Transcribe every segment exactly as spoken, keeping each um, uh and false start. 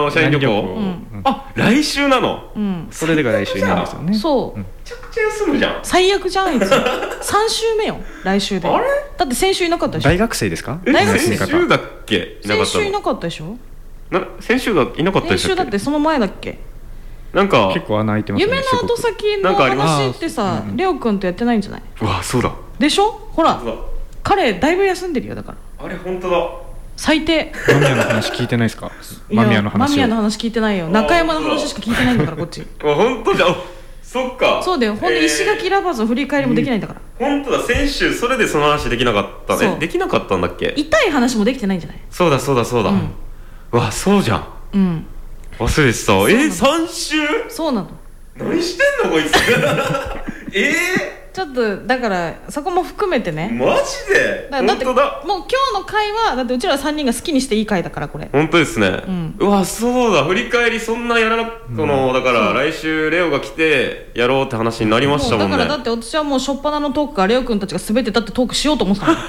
の社員旅行、 うん、 あ、来週なの、 うん、 それでが来週なんですよね。 そう、 めちゃくちゃ休むじゃん。 最悪じゃん。あいつさん週目よ来週で。 あれだって先週いなかったでしょ。 大学生ですか？ 大学生先週だっけ？ 先週いなかったでしょ。 な先週だいなかったでしょ。 先週だってその前だっけ。 なんか結構穴開いてますね。 夢の後先の話ってさ、レオくんとやってないんじゃない？ うわ、そうだでしょ。ほら彼だいぶ休んでるよ。だからあれ本当だ。 最低。 間宮の話聞いてないですか？間宮の話を。 間宮の話聞いてないよ。中山の話しか聞いてないんだからこっち。 あ、本当じゃん。そっか。 そうだよ。ほんで石垣ラバーズの振り返りもできないんだから。 本当だ。先週それでその話できなかったね。できなかったんだっけ？ 痛い話もできてないんじゃない？ そうだそうだそうだ、うん、うわ、そうじゃん。うん、忘れてた。え、さん週？そうなの。何してんのこいつ。えー、ちょっとだからそこも含めてね。マジで？だだってもう今日の回はだってうちらさんにんが好きにしていい回だからこれ。本当ですね、うん、うわ、そうだ。振り返りそんなやらなく、このだから来週レオが来てやろうって話になりましたもんね。だからだって私はもう初っ端のトークからレオくんたちが滑ってたってトークしようと思ってたの。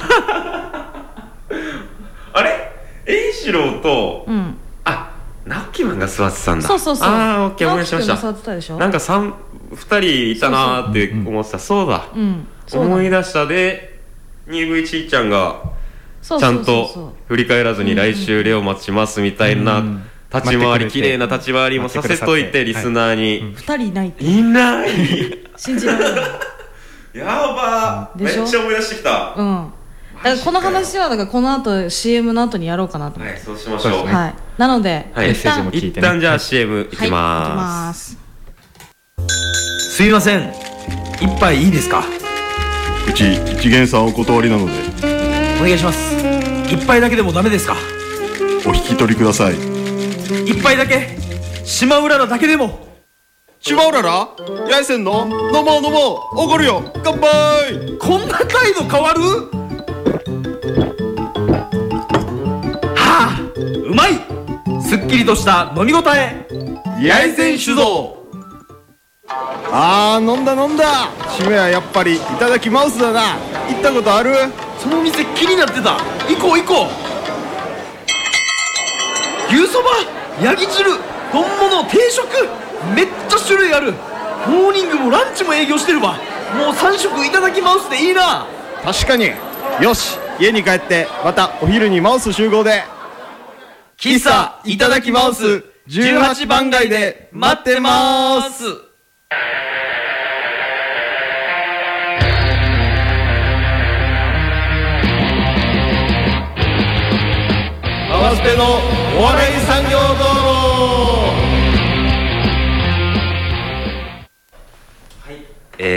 あれ栄一郎と、うん、あ、ナッキマンが座ってたんだ。そうそうそう。ああ、オッケー、思い出しました。座ってたでしょ。なんか三二人いたなーって思ってた。そうだ、うん、思い出した。で にブイ ちーちゃんがちゃんと振り返らずに来週レオ待ちますみたいな立ち回り、綺麗な立ち回りもさせといて、リスナーにふたりいないって。いない。信じられない。やばー、めっちゃ思い出してきた。うん、だからこの話はだからこの後 シーエム の後にやろうかなと思って。はい、そうしましょう。はい、なので、はい、一旦一旦じゃあ シーエム いきます。 すいません、一杯いいですか？ うち一元さんお断りなので。 お願いします。一杯だけでもダメですか？ お引き取りください。 一杯だけ島うららだけでも。 島うららやいせんの？飲もう飲もう、おごるよ、乾杯。 こんな態度変わる？はあ、うまい。すっきりとした飲み応え。やいせん酒造。 あー、飲んだ飲んだ。締めはやっぱりいただきマウスだな。行ったことある？ その店気になってた。行こう行こう。牛そば、ヤギ汁、丼物、定食、めっちゃ種類ある。モーニングもランチも営業してるわ。もうさん食いただきマウスでいいな。 確かに。よし、家に帰ってまたお昼にマウス集合で。 喫茶いただきマウスじゅうはちばん街で待ってまーす。 ババスペのお笑い産業道路。 はい、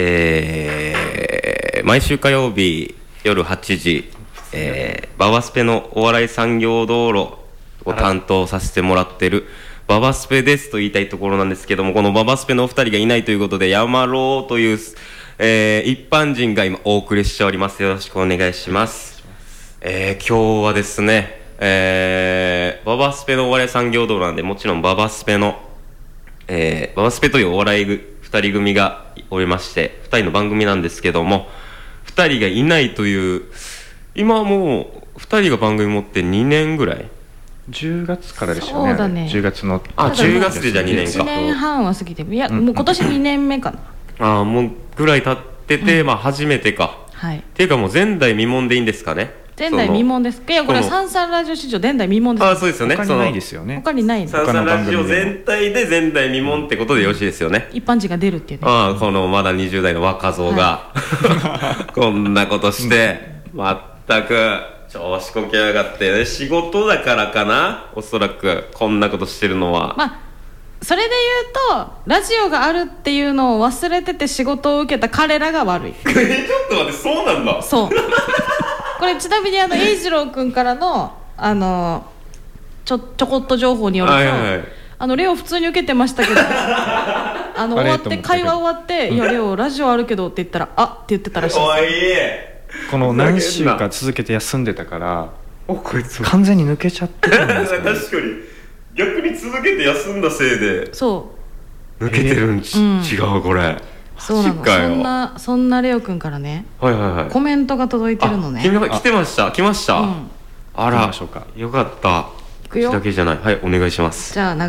えー、毎週火曜日夜はちじ、えー、ババスペのお笑い産業道路を担当させてもらってるババスペですと言いたいところなんですけども、このババスペのお二人がいないということで、山郎という、えー、一般人が今お送りしております。よろしくお願いします。えー、今日はですね、えー、ババスペのお笑い産業道路なんで、もちろんババスペの、えー、ババスペというお笑い二人組がおりまして、二人の番組なんですけども、二人がいないという、今はもう二人が番組持ってにねんぐらい、 じゅうがつからでしたよね。 そうだね。 じゅうがつの。 あ、じゅうがつでじゃあにねんか。いちねんはんは過ぎて、いや、もう今年にねんめかな。 ああ、もうぐらい経ってて、まあ初めてか。はい。っていうかもう前代未聞でいいんですかね。前代未聞です。いや、これはサンサンラジオ史上前代未聞です。ああ、そうですよね。 他にないですよね。 他にない。 サンサンラジオ全体で前代未聞ってことでよろしいですよね。 一般人が出るっていうね。 ああ、このまだにじゅう代の若造がこんなことしてまったく調子こけやがって、ね、仕事だからかな、おそらくこんなことしてるのは。まあそれで言うとラジオがあるっていうのを忘れてて仕事を受けた彼らが悪い。 え、ちょっと待って、そうなんだ。 そうこれちなみにあの栄一郎君からのあのちょちょこっと情報によると、はいはいはい、あのレオ普通に受けてましたけどあの終わって会話終わって「いやレオラジオあるけど」って言ったら「あっ」って言ってたらしいです。おい、 この何週か続けて休んでたからおこいつ完全に抜けちゃってたんですよ、ね、 確かに逆に続けて休んだせいでそう抜けてるんち、えー、違うこれ。 そうなの。そんなそんなレオくんからね、はいはいはい、コメントが届いてるのね。 来てました。来ました、うん、あらよかった。いくよだけじゃない。はい、お願いします。 じゃあ